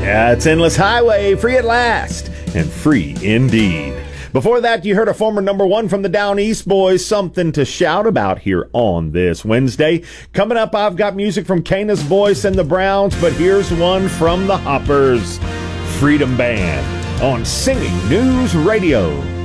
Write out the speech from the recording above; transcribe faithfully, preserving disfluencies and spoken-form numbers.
Yeah, it's Endless Highway, free at last, and free indeed. Before that, you heard a former number one from the Down East Boys, Something to Shout About, here on this Wednesday. Coming up, I've got music from Kana's Voice and the Browns, but here's one from the Hoppers, Freedom Band, on Singing News Radio.